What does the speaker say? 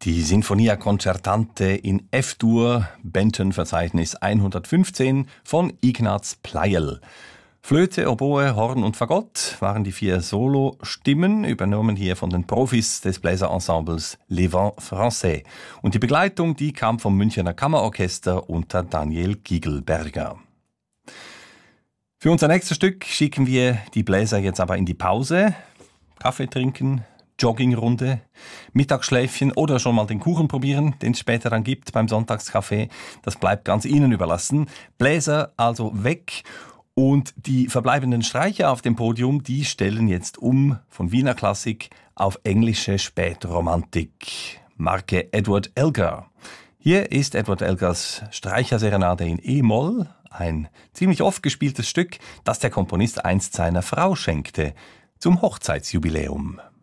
Die Sinfonia Concertante in F-Dur, Benton-Verzeichnis 115 von Ignaz Pleyel. Flöte, Oboe, Horn und Fagott waren die 4 Solo-Stimmen, übernommen hier von den Profis des Bläserensembles Les Vents Français. Und die Begleitung, die kam vom Münchener Kammerorchester unter Daniel Gigelberger. Für unser nächstes Stück schicken wir die Bläser jetzt aber in die Pause. Kaffee trinken, Joggingrunde, Mittagsschläfchen oder schon mal den Kuchen probieren, den es später dann gibt beim Sonntagskaffee. Das bleibt ganz Ihnen überlassen. Bläser also weg und die verbleibenden Streicher auf dem Podium, die stellen jetzt um von Wiener Klassik auf englische Spätromantik. Marke Edward Elgar. Hier ist Edward Elgars Streicherserenade in E-Moll, ein ziemlich oft gespieltes Stück, das der Komponist einst seiner Frau schenkte zum Hochzeitsjubiläum.